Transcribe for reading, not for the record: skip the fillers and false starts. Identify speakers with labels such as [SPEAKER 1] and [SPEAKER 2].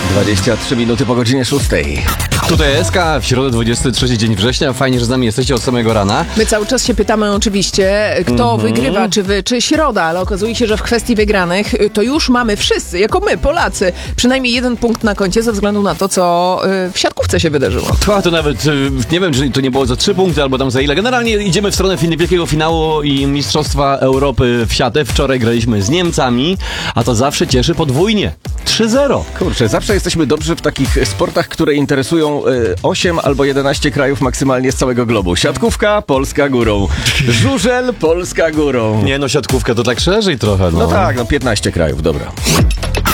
[SPEAKER 1] 23 minuty po godzinie 6.
[SPEAKER 2] Tutaj SK, w środę 23 dzień września. Fajnie, że z nami jesteście od samego rana.
[SPEAKER 3] My cały czas się pytamy oczywiście, kto wygrywa, czy wy, czy Środa, ale okazuje się, że w kwestii wygranych to już mamy wszyscy, jako my, Polacy, przynajmniej jeden punkt na koncie ze względu na to, co w siatkówce się wydarzyło.
[SPEAKER 2] To nawet, nie wiem, czy to nie było za 3 punkty albo tam za ile. Generalnie idziemy w stronę wielkiego finału i Mistrzostwa Europy w siatę. Wczoraj graliśmy z Niemcami, a to zawsze cieszy podwójnie. 3-0.
[SPEAKER 1] Kurczę, zawsze jesteśmy dobrzy w takich sportach, które interesują 8 albo 11 krajów maksymalnie z całego globu. Siatkówka, Polska górą. Żużel, Polska górą.
[SPEAKER 2] Nie no, siatkówka to tak szerzej trochę.
[SPEAKER 1] No tak, 15 krajów, dobra.